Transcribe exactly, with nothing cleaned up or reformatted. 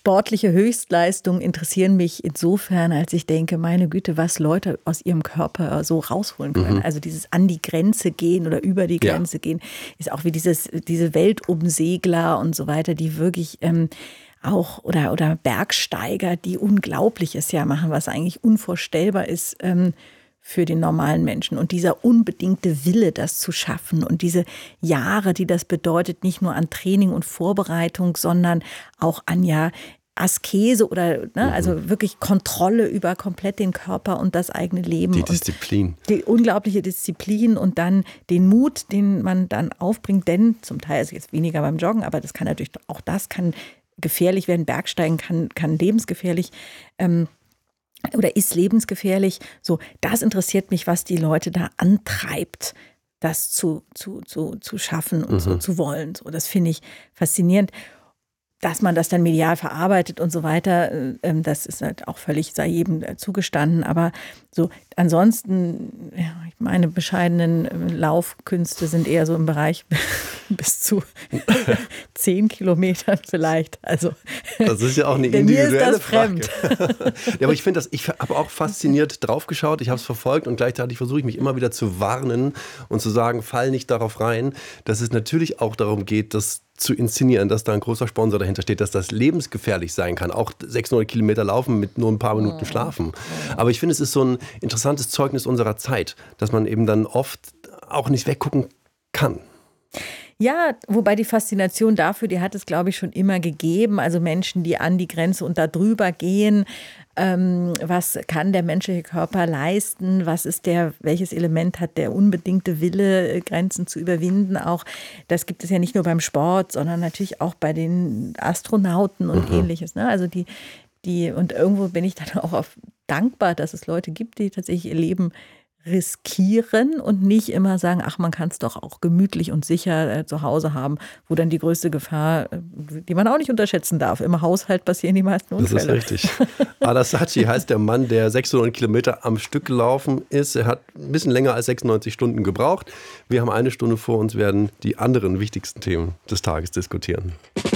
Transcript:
sportliche Höchstleistungen interessieren mich insofern, als ich denke, meine Güte, was Leute aus ihrem Körper so rausholen können. Mhm. Also dieses an die Grenze gehen oder über die Grenze ja. gehen, ist auch wie dieses, diese Weltumsegler und so weiter, die wirklich ähm, auch, oder, oder Bergsteiger, die Unglaubliches ja machen, was eigentlich unvorstellbar ist, ähm, für den normalen Menschen. Und dieser unbedingte Wille, das zu schaffen und diese Jahre, die das bedeutet, nicht nur an Training und Vorbereitung, sondern auch an ja Askese oder ne, mhm. also wirklich Kontrolle über komplett den Körper und das eigene Leben. Die Disziplin. Die unglaubliche Disziplin und dann den Mut, den man dann aufbringt, denn zum Teil ist jetzt weniger beim Joggen, aber das kann natürlich, auch das kann gefährlich werden, Bergsteigen kann, kann lebensgefährlich ähm, oder ist lebensgefährlich. So, das interessiert mich, was die Leute da antreibt, das zu, zu, zu, zu schaffen und mhm. so zu wollen. So, das finde ich faszinierend. Dass man das dann medial verarbeitet und so weiter, ähm, das ist halt auch völlig, sei jedem zugestanden. Aber so ansonsten, ja, meine bescheidenen Laufkünste sind eher so im Bereich bis zu zehn Kilometern vielleicht. Also, das ist ja auch eine individuelle Frage. Ja, aber ich finde das, ich habe auch fasziniert drauf geschaut, ich habe es verfolgt und gleichzeitig versuche ich mich immer wieder zu warnen und zu sagen, fall nicht darauf rein, dass es natürlich auch darum geht, dass zu inszenieren, dass da ein großer Sponsor dahinter steht, dass das lebensgefährlich sein kann. Auch sechshundert Kilometer laufen mit nur ein paar Minuten schlafen. Aber ich finde, es ist so ein interessantes Zeugnis unserer Zeit, dass man eben dann oft auch nicht weggucken kann. Ja, wobei die Faszination dafür, die hat es, glaube ich, schon immer gegeben. Also Menschen, die an die Grenze und da drüber gehen. Ähm, was kann der menschliche Körper leisten? Was ist der, welches Element hat der unbedingte Wille, Grenzen zu überwinden? Auch das gibt es ja nicht nur beim Sport, sondern natürlich auch bei den Astronauten und mhm. Ähnliches. Ne? Also die, die, und irgendwo bin ich dann auch auf dankbar, dass es Leute gibt, die tatsächlich ihr Leben riskieren und nicht immer sagen, ach, man kann es doch auch gemütlich und sicher äh, zu Hause haben, wo dann die größte Gefahr, äh, die man auch nicht unterschätzen darf. Im Haushalt passieren die meisten Unfälle. Das ist richtig. Adasachi heißt der Mann, der sechshundert Kilometer am Stück gelaufen ist. Er hat ein bisschen länger als sechsundneunzig Stunden gebraucht. Wir haben eine Stunde vor uns, werden die anderen wichtigsten Themen des Tages diskutieren.